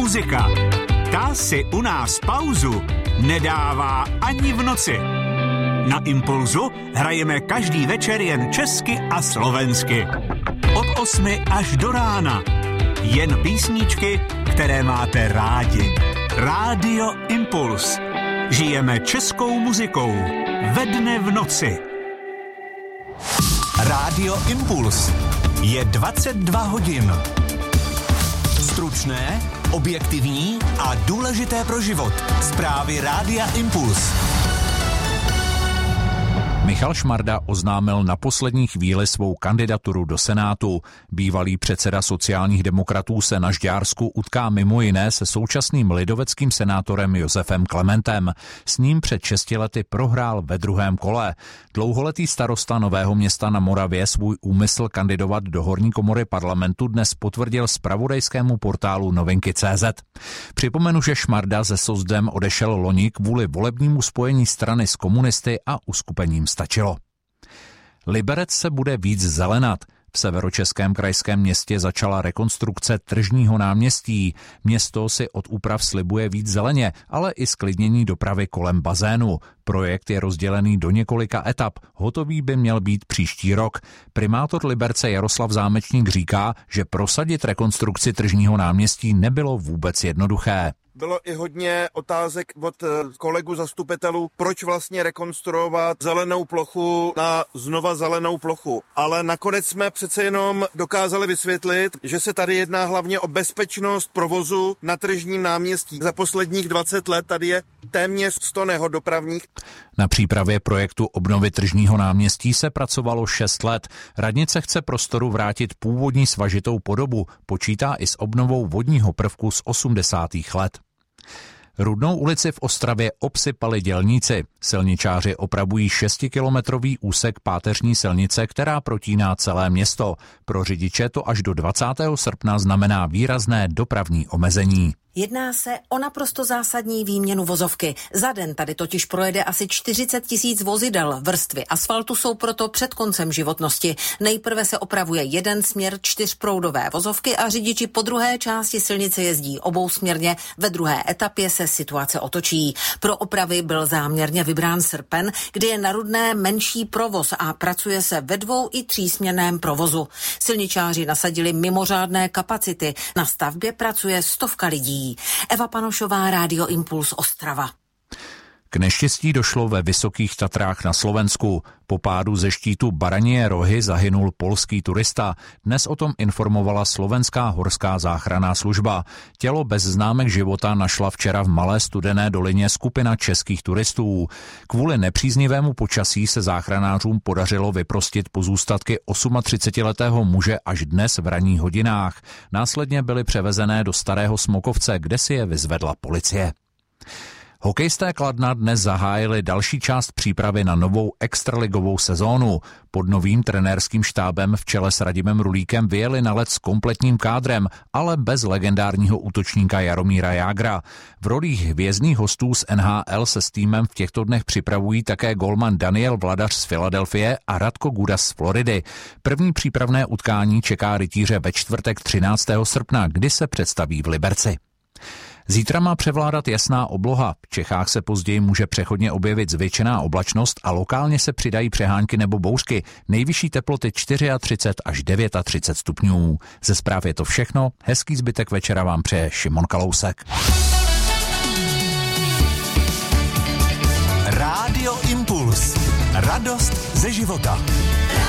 muzika. Ta si u nás pauzu nedává ani v noci. Na Impulzu hrajeme každý večer jen česky a slovensky. Od 8 až do rána. Jen písničky, které máte rádi. Rádio Impuls. Žijeme českou muzikou. Ve dne v noci. Rádio Impuls. Je 22 hodin. Stručné, objektivní a důležité pro život. Zprávy Rádia Impuls. Michal Šmarda oznámil na poslední chvíli svou kandidaturu do Senátu. Bývalý předseda sociálních demokratů se na Žďársku utká mimo jiné se současným lidoveckým senátorem Josefem Klementem. S ním před 6 lety prohrál ve druhém kole. Dlouholetý starosta Nového Města na Moravě svůj úmysl kandidovat do horní komory parlamentu dnes potvrdil zpravodajskému portálu Novinky.cz. Připomenu, že Šmarda se Sozdem odešel loni kvůli volebnímu spojení strany s komunisty a uskupením stačilo. Liberec se bude víc zelenat. V severočeském krajském městě začala rekonstrukce Tržního náměstí. Město si od úprav slibuje víc zeleně, ale i zklidnění dopravy kolem bazénu. Projekt je rozdělený do několika etap. Hotový by měl být příští rok. Primátor Liberce Jaroslav Zámečník říká, že prosadit rekonstrukci Tržního náměstí nebylo vůbec jednoduché. Bylo i hodně otázek od kolegů zastupitelů, proč vlastně rekonstruovat zelenou plochu na znova zelenou plochu. Ale nakonec jsme přece jenom dokázali vysvětlit, že se tady jedná hlavně o bezpečnost provozu na Tržním náměstí. Za posledních 20 let tady je téměř 100 nehod dopravních. Na přípravě projektu obnovy Tržního náměstí se pracovalo 6 let. Radnice chce prostoru vrátit původní svažitou podobu, počítá i s obnovou vodního prvku z 80. let. Rudnou ulici v Ostravě obsypali dělníci. Silničáři opravují 6kilometrový úsek páteřní silnice, která protíná celé město. Pro řidiče to až do 20. srpna znamená výrazné dopravní omezení. Jedná se o naprosto zásadní výměnu vozovky. Za den tady totiž projede asi 40 000 vozidel. Vrstvy asfaltu jsou proto před koncem životnosti. Nejprve se opravuje jeden směr 4proudové vozovky a řidiči po druhé části silnice jezdí obousměrně. Ve druhé etapě se situace otočí. Pro opravy byl záměrně vybrán srpen, kdy je na Rudné menší provoz a pracuje se ve 2- i 3směnném provozu. Silničáři nasadili mimořádné kapacity. Na stavbě pracuje 100 lidí. Eva Panošová, Rádio Impuls, Ostrava. K neštěstí došlo ve Vysokých Tatrách na Slovensku. Po pádu ze štítu Baranie Rohy zahynul polský turista. Dnes o tom informovala Slovenská horská záchranná služba. Tělo bez známek života našla včera v Malé Studené dolině skupina českých turistů. Kvůli nepříznivému počasí se záchranářům podařilo vyprostit pozůstatky 38letého muže až dnes v ranních hodinách. Následně byly převezené do Starého Smokovce, kde si je vyzvedla policie. Hokejisté Kladna dnes zahájili další část přípravy na novou extraligovou sezónu. Pod novým trenérským štábem v čele s Radimem Rulíkem vyjeli na led s kompletním kádrem, ale bez legendárního útočníka Jaromíra Jágra. V rolích hvězdných hostů z NHL se s týmem v těchto dnech připravují také golman Daniel Vladař z Filadelfie a Radko Gudas z Floridy. První přípravné utkání čeká rytíře ve čtvrtek 13. srpna, kdy se představí v Liberci. Zítra má převládat jasná obloha. V Čechách se později může přechodně objevit zvětšená oblačnost a lokálně se přidají přehánky nebo bouřky. Nejvyšší teploty 34 až 39 stupňů. Ze zpráv je to všechno. Hezký zbytek večera vám přeje Šimon Kalousek. Rádio Impuls. Radost ze života.